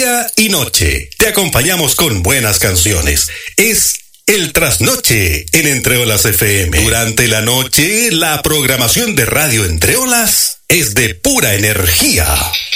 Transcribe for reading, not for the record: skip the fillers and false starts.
día y noche. Te acompañamos con buenas canciones. Es El Trasnoche en Entre Olas FM. Durante la noche, la programación de Radio Entre Olas es de pura energía.